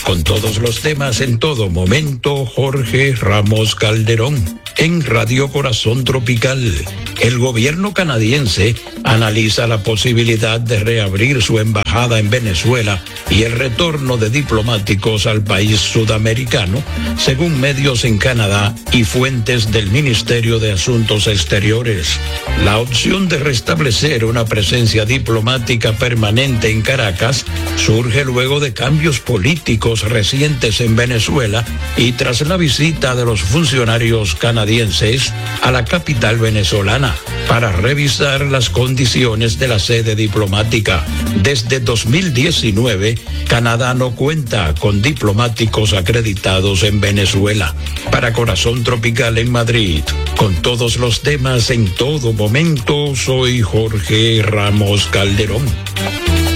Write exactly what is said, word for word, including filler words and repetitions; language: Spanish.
Con todos los temas en todo momento, Jorge Ramos Calderón. En Radio Corazón Tropical, el gobierno canadiense analiza la posibilidad de reabrir su embajada en Venezuela y el retorno de diplomáticos al país sudamericano, según medios en Canadá y fuentes del Ministerio de Asuntos Exteriores. La opción de restablecer una presencia diplomática permanente en Caracas surge luego de cambios políticos recientes en Venezuela y tras la visita de los funcionarios canadienses a la capital venezolana para revisar las condiciones de la sede diplomática. Desde dos mil diecinueve, Canadá no cuenta con diplomáticos acreditados en Venezuela. Para Corazón Tropical en Madrid, con todos los temas en todo momento, soy Jorge Ramos Calderón.